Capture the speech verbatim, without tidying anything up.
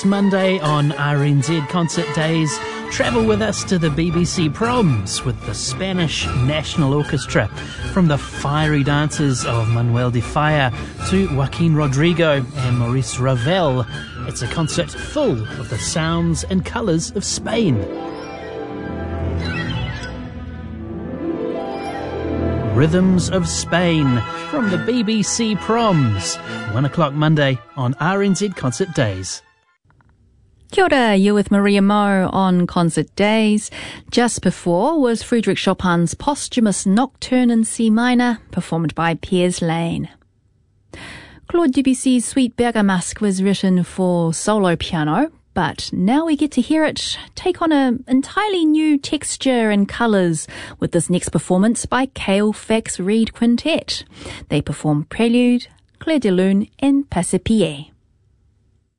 Monday on R N Z Concert Days, travel with us to the B B C Proms with the Spanish National Orchestra. From the fiery dances of Manuel de Falla to Joaquin Rodrigo and Maurice Ravel, it's a concert full of the sounds and colours of Spain. Rhythms of Spain from the B B C Proms. One o'clock Monday on R N Z Concert Days. Kia ora, you're with Maria Mo on Concert Days. Just before was Frédéric Chopin's posthumous Nocturne in C minor, performed by Piers Lane. Claude Debussy's Suite Bergamasque was written for solo piano, but now we get to hear it take on an entirely new texture and colours with this next performance by Cale Fax Reed Quintet. They perform Prelude, Clair de Lune and Passepied.